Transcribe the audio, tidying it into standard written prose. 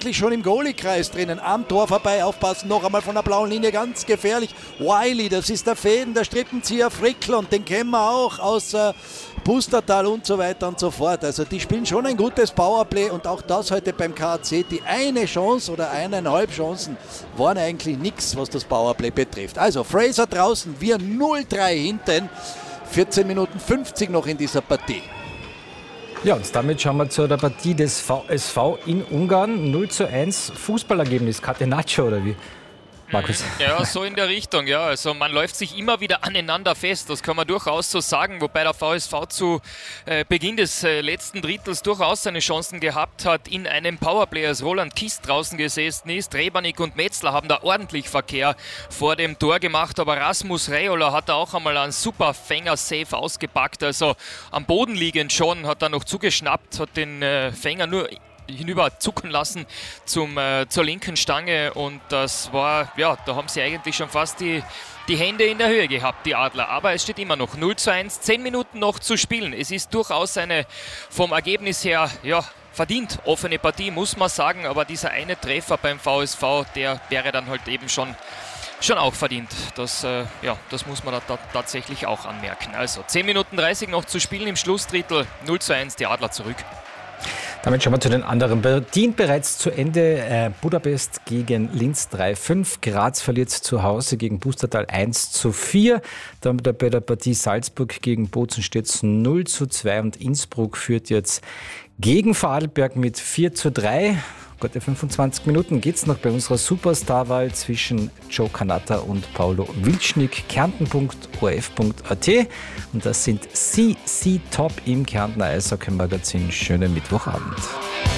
eigentlich schon im Goalie-Kreis drinnen. Am Tor vorbei, aufpassen, noch einmal von der blauen Linie, ganz gefährlich. Wiley, das ist der Fäden, der Strippenzieher Frickl und den kennen wir auch aus Pustertal und so weiter und so fort. Also die spielen schon ein gutes Powerplay und auch das heute beim KAC. Die eine Chance oder 1,5 Chancen waren eigentlich nichts, was das Powerplay betrifft. Also Fraser draußen, wir 0-3 hinten. 14 Minuten 50 noch in dieser Partie. Ja, und damit schauen wir zu der Partie des VSV in Ungarn. 0:1 Fußballergebnis, Catenaccio oder wie? Markus? Ja, so in der Richtung, ja. Also man läuft sich immer wieder aneinander fest, das kann man durchaus so sagen, wobei der VSV zu Beginn des letzten Drittels durchaus seine Chancen gehabt hat in einem Powerplay, als Roland Kist draußen gesessen ist. Rebanik und Metzler haben da ordentlich Verkehr vor dem Tor gemacht, aber Rasmus Reola hat da auch einmal einen super Fänger-Safe ausgepackt, also am Boden liegend schon, hat er noch zugeschnappt, hat den Fänger nur hinüber zucken lassen zur linken Stange und das war, ja, da haben sie eigentlich schon fast die Hände in der Höhe gehabt, die Adler, aber es steht immer noch 0:1, 10 Minuten noch zu spielen. Es ist durchaus eine vom Ergebnis her, ja, verdient offene Partie, muss man sagen, aber dieser eine Treffer beim VSV, der wäre dann halt eben schon auch verdient. Das muss man da tatsächlich auch anmerken. Also 10 Minuten 30 noch zu spielen im Schlussdrittel, 0:1, die Adler zurück. Damit schauen wir zu den anderen Partien bereits zu Ende. Budapest gegen Linz 3:5. Graz verliert zu Hause gegen Pustertal 1:4. Dann bei der Partie Salzburg gegen Bozen steht es 0:2 und Innsbruck führt jetzt gegen Vorarlberg mit 4:3. Gott, 25 Minuten geht es noch bei unserer Superstar-Wahl zwischen Joe Cannata und Paulo Wilcznik. Kärnten.orf.at und das sind CC Top im Kärntner Eishockey-Magazin. Schönen Mittwochabend.